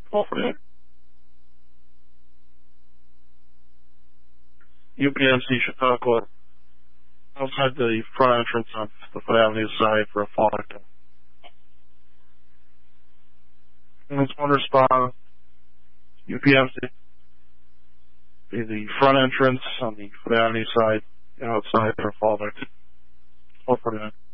1249. UPMC Chautauqua, outside the front entrance on the Foot Avenue side for a fall victim. And it's one respond, UPMC, be the front entrance on the Foot Avenue side, outside for a fall victim. 1249.